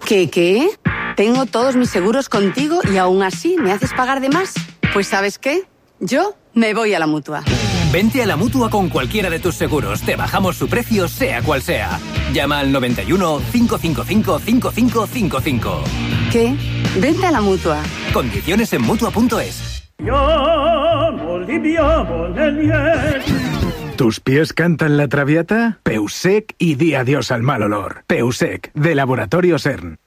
¿Qué? Tengo todos mis seguros contigo y aún así me haces pagar de más. Pues ¿sabes qué? Yo me voy a la Mutua. Vente a la Mutua con cualquiera de tus seguros. Te bajamos su precio, sea cual sea. Llama al 91 555 5555. ¿Qué? Vente a la Mutua. Condiciones en Mutua.es. ¿Tus pies cantan la Traviata? Peusec y di adiós al mal olor. Peusec, de Laboratorios ERN.